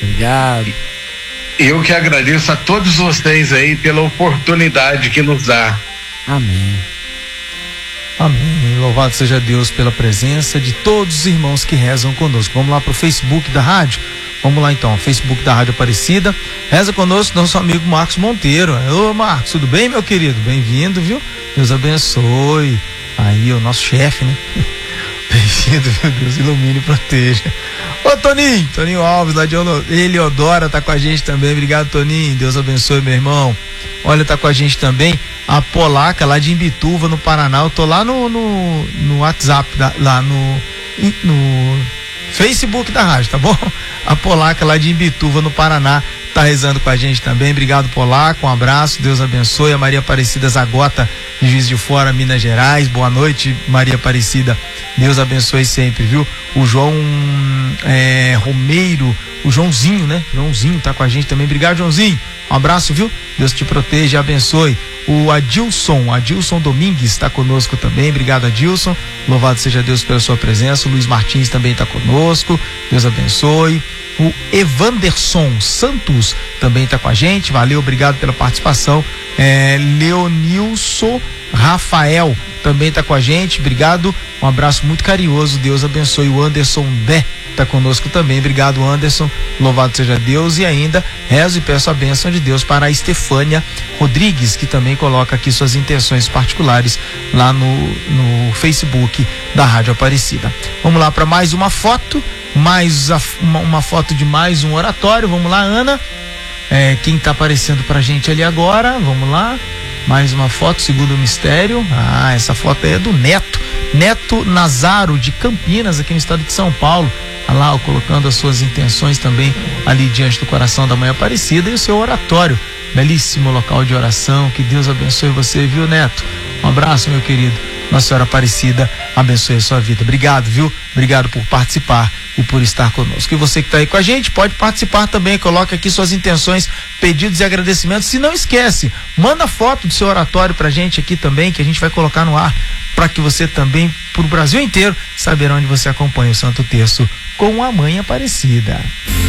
Obrigado. Eu que agradeço a todos vocês aí pela oportunidade que nos dá. Amém. Amém. Louvado seja Deus pela presença de todos os irmãos que rezam conosco. Vamos lá pro Facebook da rádio. Vamos lá então, Facebook da Rádio Aparecida. Reza conosco nosso amigo Marcos Monteiro. Ô Marcos, tudo bem, meu querido? Bem-vindo, viu? Deus abençoe. Aí, o nosso chefe, né? Bem-vindo, viu? Deus ilumine e proteja. Ô Toninho Alves, lá de Eleodora, tá com a gente também. Obrigado, Toninho. Deus abençoe, meu irmão. Olha, tá com a gente também a Polaca, lá de Imbituva, no Paraná. Eu tô lá no WhatsApp, lá no Facebook da rádio, tá bom? A Polaca, lá de Imbituva, no Paraná, tá rezando com a gente também. Obrigado, Polaca, um abraço, Deus abençoe. A Maria Aparecida Zagota, de Juiz de Fora, Minas Gerais. Boa noite, Maria Aparecida. Deus abençoe sempre, viu? O João Romeiro, o Joãozinho, né? Joãozinho tá com a gente também. Obrigado, Joãozinho. Um abraço, viu? Deus te proteja e abençoe. O Adilson Domingues está conosco também. Obrigado, Adilson. Louvado seja Deus pela sua presença. O Luiz Martins também está conosco. Deus abençoe. O Evanderson Santos também está com a gente. Valeu, obrigado pela participação. Leonilson Rafael também está com a gente. Obrigado. Um abraço muito carinhoso. Deus abençoe. O Anderson Dé está conosco também. Obrigado, Anderson. Louvado seja Deus. E ainda rezo e peço a bênção de Deus para a Estefânia Rodrigues, que também coloca aqui suas intenções particulares lá no Facebook da Rádio Aparecida. Vamos lá para mais uma foto, uma foto de mais um oratório. Vamos lá, Ana. Quem está aparecendo pra gente ali agora? Vamos lá. Mais uma foto, segundo o mistério. Essa foto aí é do Neto Nazaro, de Campinas, aqui no estado de São Paulo. Lá, colocando as suas intenções também ali diante do coração da Mãe Aparecida e o seu oratório. Belíssimo local de oração. Que Deus abençoe você, viu, Neto? Um abraço, meu querido. Nossa Senhora Aparecida abençoe a sua vida. Obrigado, viu? Obrigado por participar e por estar conosco. E você que está aí com a gente, pode participar também. Coloque aqui suas intenções, pedidos e agradecimentos. Se não esquece, manda foto do seu oratório pra gente aqui também, que a gente vai colocar no ar, para que você também, pro Brasil inteiro, saberá onde você acompanha o Santo Terço com a Mãe Aparecida.